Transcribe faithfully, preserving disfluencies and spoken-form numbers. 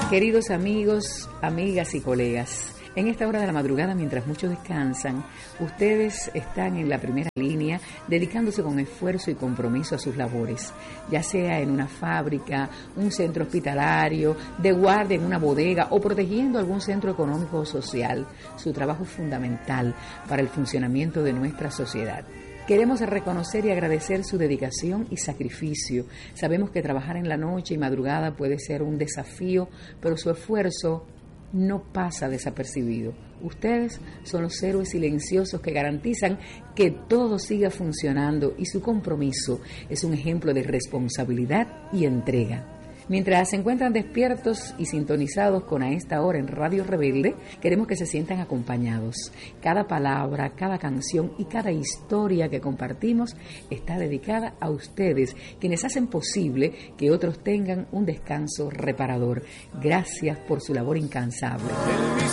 Queridos amigos, amigas y colegas, en esta hora de la madrugada, mientras muchos descansan, ustedes están en la primera línea dedicándose con esfuerzo y compromiso a sus labores, ya sea en una fábrica, un centro hospitalario, de guardia en una bodega o protegiendo algún centro económico o social. Su trabajo es fundamental para el funcionamiento de nuestra sociedad. Queremos reconocer y agradecer su dedicación y sacrificio. Sabemos que trabajar en la noche y madrugada puede ser un desafío, pero su esfuerzo no pasa desapercibido. Ustedes son los héroes silenciosos que garantizan que todo siga funcionando y su compromiso es un ejemplo de responsabilidad y entrega. Mientras se encuentran despiertos y sintonizados con A Esta Hora en Radio Rebelde, queremos que se sientan acompañados. Cada palabra, cada canción y cada historia que compartimos está dedicada a ustedes, quienes hacen posible que otros tengan un descanso reparador. Gracias por su labor incansable.